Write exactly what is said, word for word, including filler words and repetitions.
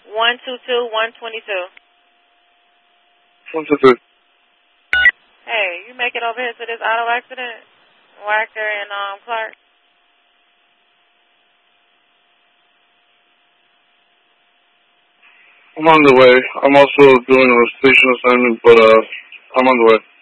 one two two, one twenty-two. one two two. Hey, you make it over here to this auto accident? Wacker and um, Clark? I'm on the way. I'm also doing a station assignment, but uh, I'm on the way.